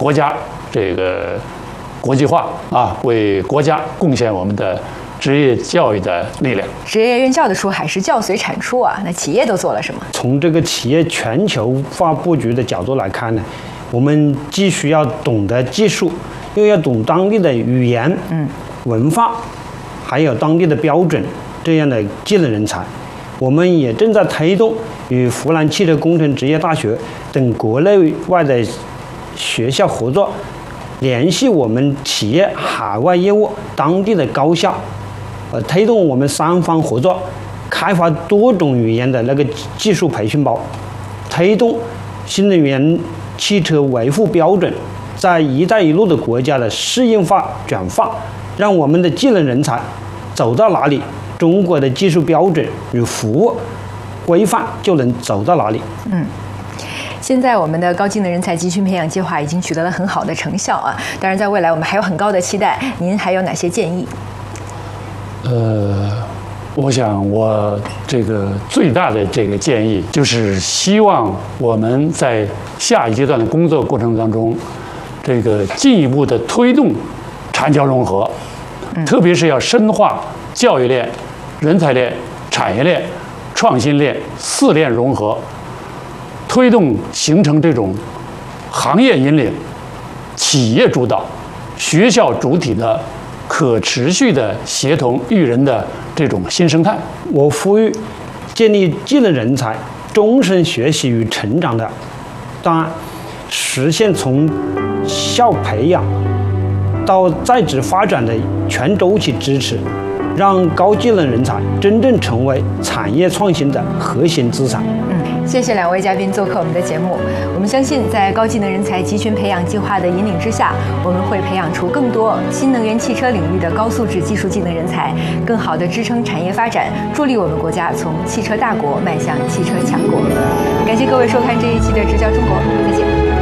国家这个国际化啊，为国家贡献我们的职业教育的力量。 职业任教的出海是教随产出啊，那企业都做了什么？ 从这个企业全球化布局的角度来看呢，我们既需要懂得技术，又要懂当地的语言、文化，还有当地的标准这样的技能人才。我们也正在推动与湖南汽车工程职业大学等国内外的学校合作，联系我们企业海外业务当地的高校，推动我们三方合作，开发多种语言的那个技术培训包，推动新能源汽车维护标准在“一带一路”的国家的适应化转化，让我们的技能人才走到哪里，中国的技术标准与服务规范就能走到哪里。 现在我们的高技能人才集群培养计划已经取得了很好的成效啊！当然，在未来我们还有很高的期待。您还有哪些建议？ 我想我这个最大的这个建议就是希望我们在下一阶段的工作过程当中，这个进一步的推动产教融合，特别是要深化教育链、人才链、产业链、创新链4链融合。推动形成这种行业引领、企业主导、学校主体的可持续的协同育人的这种新生态。 我呼吁建立技能人才终身学习与成长的档案，实现从校培养到在职发展的全周期支持，让高技能人才真正成为产业创新的核心资产。 谢谢2位嘉宾做客我们的节目。我们相信，在高技能人才集群培养计划的引领之下，我们会培养出更多新能源汽车领域的高素质技术技能人才，更好地支撑产业发展，助力我们国家从汽车大国迈向汽车强国。感谢各位收看这一期的《直角中国》，再见。